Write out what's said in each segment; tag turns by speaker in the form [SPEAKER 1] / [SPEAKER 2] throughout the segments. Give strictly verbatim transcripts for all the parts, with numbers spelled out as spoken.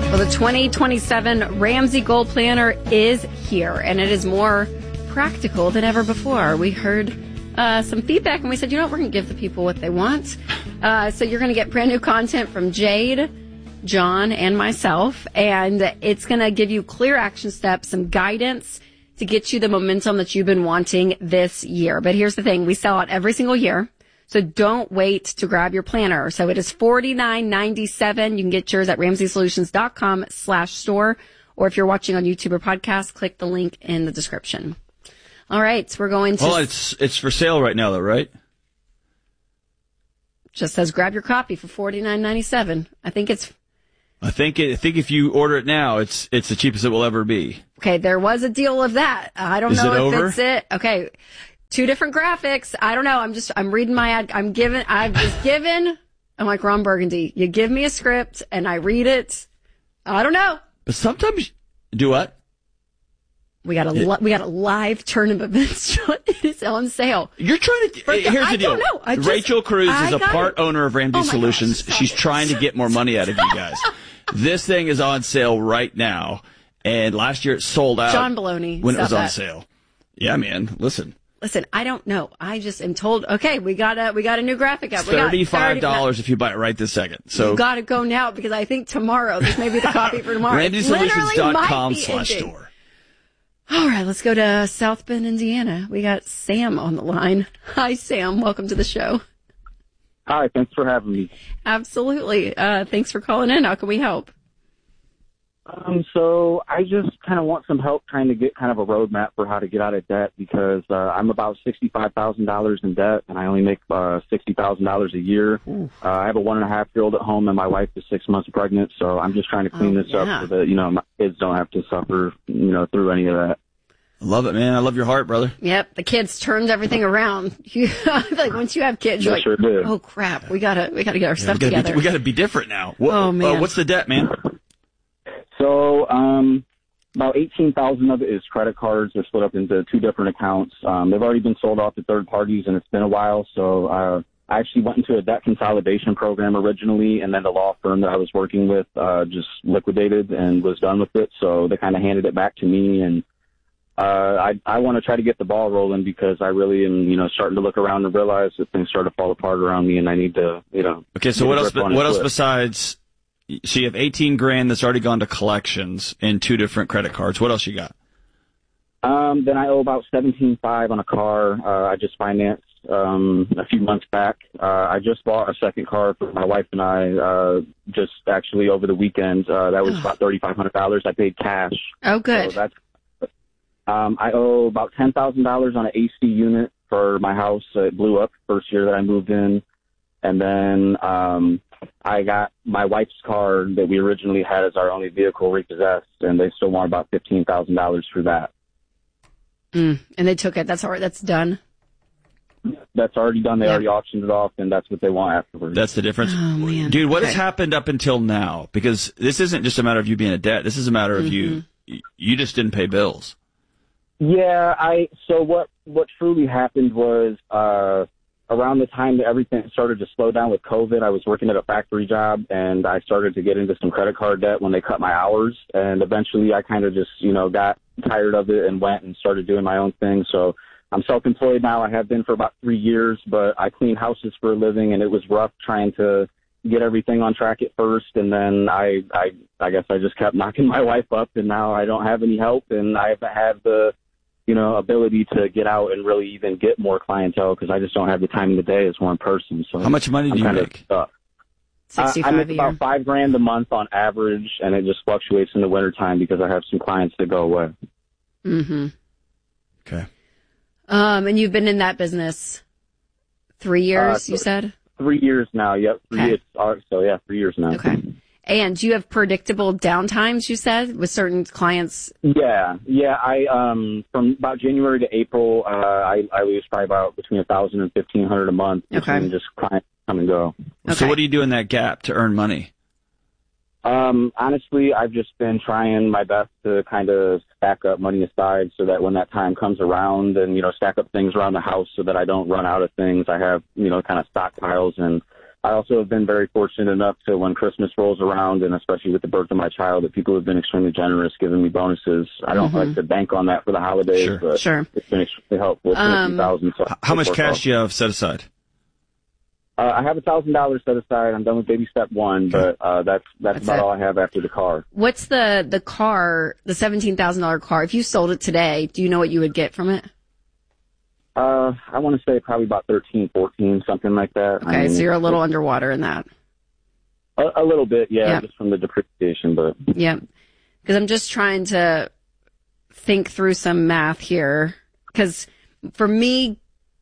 [SPEAKER 1] Well, the twenty twenty-seven Ramsey Gold Planner is here, and it is more practical than ever before. We heard uh, some feedback, and we said, you know what, we're going to give the people what they want. Uh, so you're going to get brand new content from Jade, John, and myself, and it's going to give you clear action steps, some guidance to get you the momentum that you've been wanting this year. But here's the thing. We sell out every single year. So don't wait to grab your planner. So it is forty-nine ninety-seven. You can get yours at ramseysolutions.com slash store. Or if you're watching on YouTube or podcast, click the link in the description. All right. We're going to.
[SPEAKER 2] Well, it's, it's for sale right now, though, right?
[SPEAKER 1] Just says grab your copy for forty-nine ninety-seven. I think it's.
[SPEAKER 2] I think it, I think if you order it now, it's it's the cheapest it will ever be.
[SPEAKER 1] Okay. There was a deal of that. I don't
[SPEAKER 2] Is
[SPEAKER 1] know
[SPEAKER 2] it
[SPEAKER 1] if
[SPEAKER 2] over?
[SPEAKER 1] it's it. Okay. Two different graphics. I don't know. I'm just, I'm reading my ad. I'm given, I was given, I'm like Ron Burgundy. You give me a script and I read it. I don't know.
[SPEAKER 2] But sometimes, do what?
[SPEAKER 1] We got a, li- we got a live tournament event. It is on sale.
[SPEAKER 2] You're trying to,
[SPEAKER 1] For the-
[SPEAKER 2] here's
[SPEAKER 1] I
[SPEAKER 2] the deal.
[SPEAKER 1] don't know. I just-
[SPEAKER 2] Rachel Cruz
[SPEAKER 1] I
[SPEAKER 2] is a
[SPEAKER 1] got
[SPEAKER 2] part
[SPEAKER 1] it.
[SPEAKER 2] owner of Ramsey
[SPEAKER 1] Oh my
[SPEAKER 2] Solutions.
[SPEAKER 1] gosh,
[SPEAKER 2] She's
[SPEAKER 1] stop
[SPEAKER 2] trying
[SPEAKER 1] it.
[SPEAKER 2] to get more money out of you guys. This thing is on sale right now. And last year it sold out.
[SPEAKER 1] John Baloney.
[SPEAKER 2] When it was
[SPEAKER 1] stop
[SPEAKER 2] on
[SPEAKER 1] that.
[SPEAKER 2] sale. Yeah, man. Listen.
[SPEAKER 1] Listen, I don't know. I just am told, okay, we got a, we got a new graphic up.
[SPEAKER 2] It's
[SPEAKER 1] We got
[SPEAKER 2] thirty-five dollars
[SPEAKER 1] thirty
[SPEAKER 2] if you buy it right this second. So
[SPEAKER 1] you got to go now because I think tomorrow, this may be the copy for tomorrow. It literally
[SPEAKER 2] ramseysolutions.com
[SPEAKER 1] might be
[SPEAKER 2] slash
[SPEAKER 1] ending.
[SPEAKER 2] store.
[SPEAKER 1] All right, let's go to South Bend, Indiana. We got Sam on the line. Hi, Sam. Welcome to the show.
[SPEAKER 3] Hi, thanks for having me.
[SPEAKER 1] Absolutely. Uh, thanks for calling in. How can we help?
[SPEAKER 3] Um, so I just kind of want some help trying to get kind of a roadmap for how to get out of debt because uh, I'm about sixty-five thousand dollars in debt and I only make uh, sixty thousand dollars a year. Uh, I have a one and a half year old at home and my wife is six months pregnant. So I'm just trying to clean
[SPEAKER 1] Oh,
[SPEAKER 3] this
[SPEAKER 1] yeah.
[SPEAKER 3] up so that, you know, my kids don't have to suffer, you know, through any of that.
[SPEAKER 2] I love it, man. I love your heart, brother.
[SPEAKER 1] Yep, the kids turned everything around. You, I feel like once you have kids, you're
[SPEAKER 3] They
[SPEAKER 1] like,
[SPEAKER 3] sure do.
[SPEAKER 1] oh crap, we gotta, we gotta get our
[SPEAKER 2] Yeah,
[SPEAKER 1] stuff
[SPEAKER 2] we gotta
[SPEAKER 1] together.
[SPEAKER 2] Be, we got to be different now. What,
[SPEAKER 1] Oh, man.
[SPEAKER 2] Uh, what's the debt, man?
[SPEAKER 3] So, um, about eighteen thousand of it is credit cards. They're split up into two different accounts. Um, they've already been sold off to third parties, and it's been a while. So, uh, I actually went into a debt consolidation program originally, and then the law firm that I was working with uh, just liquidated and was done with it. So they kind of handed it back to me, and uh, I I want to try to get the ball rolling because I really am, you know, starting to look around and realize that things start to fall apart around me, and I need to, you know.
[SPEAKER 2] Okay, so
[SPEAKER 3] get
[SPEAKER 2] what
[SPEAKER 3] a
[SPEAKER 2] else?
[SPEAKER 3] grip on
[SPEAKER 2] What
[SPEAKER 3] it
[SPEAKER 2] else
[SPEAKER 3] quick.
[SPEAKER 2] besides? So you have eighteen grand that's already gone to collections in two different credit cards. What else you got?
[SPEAKER 3] Um, then I owe about seventeen five on a car. Uh, I just financed um, a few months back. Uh, I just bought a second car for my wife and I. Uh, just actually over the weekend. Uh, that was about thirty five hundred dollars. I paid cash.
[SPEAKER 1] Oh, good.
[SPEAKER 3] So that's. Um, I owe about ten thousand dollars on an A C unit for my house. Uh, it blew up first year that I moved in, and then um, I got my wife's car that we originally had as our only vehicle repossessed, and they still want about fifteen thousand dollars for that.
[SPEAKER 1] Mm, and they took it. That's all right. That's done.
[SPEAKER 3] That's already done. They
[SPEAKER 1] Yeah.
[SPEAKER 3] already auctioned it off, and that's what they want afterwards.
[SPEAKER 2] That's the difference.
[SPEAKER 1] Oh, man.
[SPEAKER 2] Dude, what has
[SPEAKER 1] Okay.
[SPEAKER 2] happened up until now? Because this isn't just a matter of you being in debt. This is a matter of
[SPEAKER 1] Mm-hmm.
[SPEAKER 2] you, you just didn't pay bills.
[SPEAKER 3] Yeah, I. So what? What truly happened was uh, around the time that everything started to slow down with COVID. I was working at a factory job, and I started to get into some credit card debt when they cut my hours. And eventually, I kind of just, you know, got tired of it and went and started doing my own thing. So I'm self-employed now. I have been for about three years, but I clean houses for a living, and it was rough trying to get everything on track at first. And then I, I, I guess I just kept knocking my wife up, and now I don't have any help, and I haven't had the, you know, ability to get out and really even get more clientele because I just don't have the time in the day as one person. So
[SPEAKER 2] How much money do
[SPEAKER 3] I'm
[SPEAKER 2] you
[SPEAKER 3] kind of
[SPEAKER 2] make?
[SPEAKER 3] stuck. Uh, I
[SPEAKER 1] Sixty-five
[SPEAKER 3] make
[SPEAKER 1] a
[SPEAKER 3] about
[SPEAKER 1] year.
[SPEAKER 3] five grand a month on average, and it just fluctuates in the wintertime because I have some clients that go away.
[SPEAKER 1] Mm-hmm.
[SPEAKER 2] Okay.
[SPEAKER 1] Um, and you've been in that business three years,
[SPEAKER 3] Uh,
[SPEAKER 1] you said?
[SPEAKER 3] Three years now. Yep. Three
[SPEAKER 1] Okay.
[SPEAKER 3] years. uh, So yeah, three years now.
[SPEAKER 1] Okay. And do you have predictable downtimes, you said, with certain clients?
[SPEAKER 3] Yeah, yeah. I um from about January to April, uh, I I lose probably about between a thousand and fifteen hundred a month between
[SPEAKER 1] Okay.
[SPEAKER 3] just clients come and go.
[SPEAKER 2] So
[SPEAKER 1] Okay.
[SPEAKER 2] what do you do in that gap to earn money?
[SPEAKER 3] Um, honestly, I've just been trying my best to kind of stack up money aside so that when that time comes around and, you know, stack up things around the house so that I don't run out of things. I have, you know, kind of stockpiles, and I also have been very fortunate enough to, when Christmas rolls around, and especially with the birth of my child, that people have been extremely generous, giving me bonuses. I don't mm-hmm. like to bank on that for the holidays,
[SPEAKER 2] sure.
[SPEAKER 3] but
[SPEAKER 1] sure.
[SPEAKER 3] it's been extremely helpful. It's been um, a few thousand, so
[SPEAKER 2] how much cash do you have set aside?
[SPEAKER 3] Uh, I have a thousand dollars set aside. I'm done with baby step one, but uh, that's that's, that's about it. all I have after the car.
[SPEAKER 1] What's the the car, the seventeen thousand dollar car? If you sold it today, do you know what you would get from it?
[SPEAKER 3] Uh, I want to say probably about thirteen, fourteen, something like that.
[SPEAKER 1] Okay, I mean, so you're a little underwater in that.
[SPEAKER 3] A, a little bit, yeah, yeah, just from the depreciation, but
[SPEAKER 1] yeah, because I'm just trying to think through some math here. Because for me,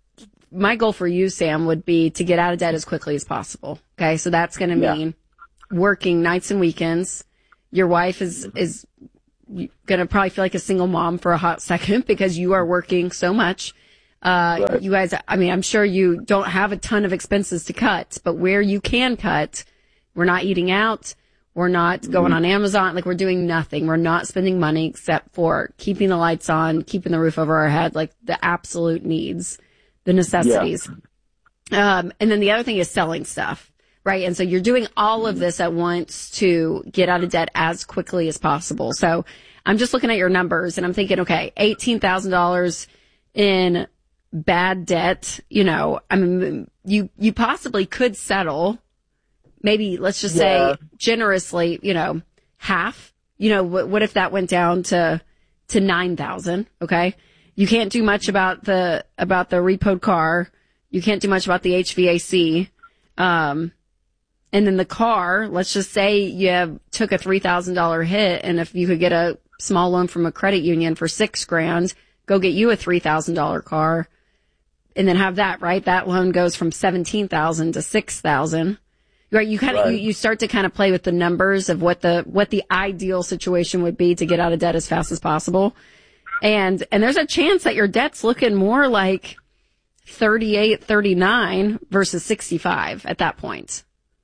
[SPEAKER 1] my goal for you, Sam, would be to get out of debt as quickly as possible. Okay, so that's going to mean yeah. working nights and weekends. Your wife is is going to probably feel like a single mom for a hot second because you are working so much. Uh, right. You guys, I mean, I'm sure you don't have a ton of expenses to cut, but where you can cut, we're not eating out. We're not going mm-hmm. on Amazon. Like, we're doing nothing. We're not spending money except for keeping the lights on, keeping the roof over our head, like the absolute needs, the necessities. Yeah. Um, and then the other thing is selling stuff, right? And so you're doing all of this at once to get out of debt as quickly as possible. So I'm just looking at your numbers and I'm thinking, okay, eighteen thousand dollars in bad debt, you know, I mean, you, you possibly could settle, maybe let's just yeah. say generously, you know, half, you know, what, what if that went down to, to nine thousand? Okay. You can't do much about the, about the repoed car. You can't do much about the H V A C. Um, and then the car, let's just say you have, took a three thousand dollars hit. And if you could get a small loan from a credit union for six grand, go get you a three thousand dollars car. And then have that, right? That loan goes from seventeen thousand to six thousand. Right? You kind of, right. you, you start to kind of play with the numbers of what the, what the ideal situation would be to get out of debt as fast as possible. And, and there's a chance that your debt's looking more like thirty-eight, thirty-nine versus sixty-five at that point.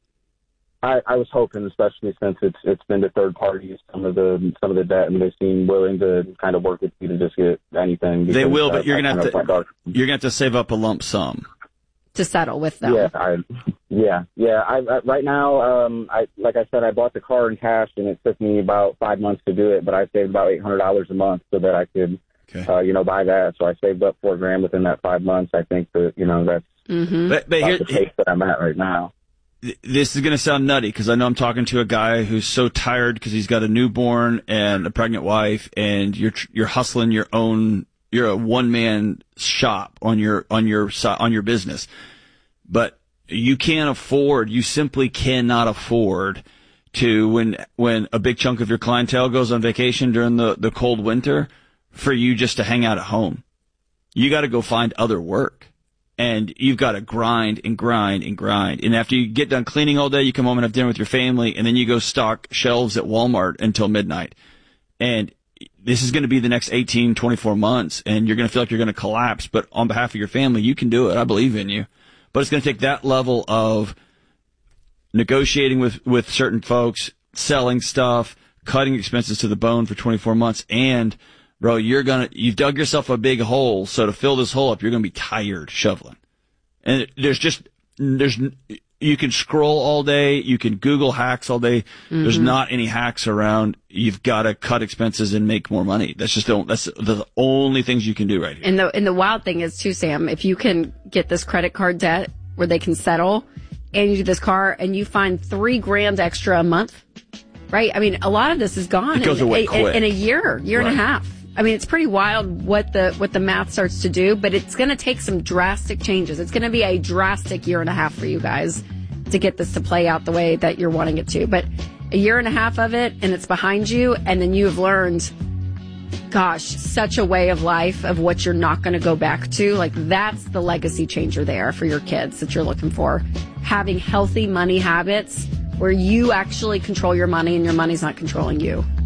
[SPEAKER 3] I, I was hoping, especially since it's it's been to third parties, some of the some of the debt, and they seem willing to kind of work with you to just get anything.
[SPEAKER 2] They will, but you're gonna have to you're gonna have to save up a lump sum
[SPEAKER 1] to settle with them.
[SPEAKER 3] Yeah, I, yeah, yeah. I, I right now, um, I like I said, I bought the car in cash, and it took me about five months to do it, but I saved about eight hundred dollars a month so that I could, okay. uh, you know, buy that. So I saved up four grand within that five months. I think that you know that's
[SPEAKER 1] mm-hmm.
[SPEAKER 2] but, but here,
[SPEAKER 3] the pace that I'm at right now.
[SPEAKER 2] This is going to sound nutty because I know I'm talking to a guy who's so tired because he's got a newborn and a pregnant wife, and you're you're hustling your own. You're a one man shop on your on your on your business, but you can't afford. You simply cannot afford to when when a big chunk of your clientele goes on vacation during the the cold winter for you just to hang out at home. You got to go find other work. And you've got to grind and grind and grind. And after you get done cleaning all day, you come home and have dinner with your family, and then you go stock shelves at Walmart until midnight. And this is going to be the next eighteen, twenty-four months, and you're going to feel like you're going to collapse. But on behalf of your family, you can do it. I believe in you. But it's going to take that level of negotiating with, with certain folks, selling stuff, cutting expenses to the bone for twenty-four months, and bro, you're gonna, you've dug yourself a big hole, so to fill this hole up, you're gonna be tired shoveling. And there's just, there's, you can scroll all day, you can Google hacks all day, mm-hmm. there's not any hacks around, you've gotta cut expenses and make more money. That's just, the, that's the only things you can do right here.
[SPEAKER 1] And the, and the wild thing is too, Sam, if you can get this credit card debt where they can settle, and you do this car, and you find three grand extra a month, right? I mean, a lot of this is gone
[SPEAKER 2] it goes
[SPEAKER 1] in,
[SPEAKER 2] away
[SPEAKER 1] in,
[SPEAKER 2] quick.
[SPEAKER 1] in a year, year right. and a half. I mean, it's pretty wild what the what the math starts to do, but it's going to take some drastic changes. It's going to be a drastic year and a half for you guys to get this to play out the way that you're wanting it to. But a year and a half of it, and it's behind you, and then you have learned, gosh, such a way of life of what you're not going to go back to. Like, that's the legacy changer there for your kids that you're looking for. Having healthy money habits where you actually control your money and your money's not controlling you.